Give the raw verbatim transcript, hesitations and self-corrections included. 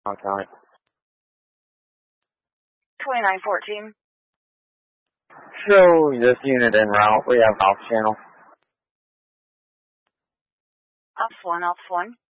County. twenty-nine fourteen. Show this unit en route. We have off channel. Ops one, ops one.